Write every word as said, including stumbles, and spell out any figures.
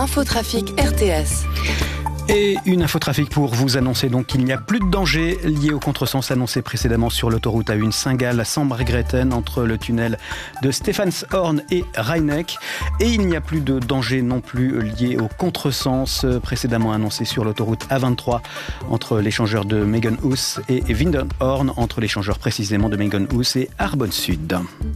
Infotrafic R T S. Et une infotrafic pour vous annoncer donc qu'il n'y a plus de danger lié au contresens annoncé précédemment sur l'autoroute A un Saint-Gall-Saint-Margrethen entre le tunnel de Stephanshorn et Rheineck. Et il n'y a plus de danger non plus lié au contresens précédemment annoncé sur l'autoroute A vingt-trois entre l'échangeur de Megenhus et Windenhorn, entre l'échangeur précisément de Megenhus et Arbonne Sud.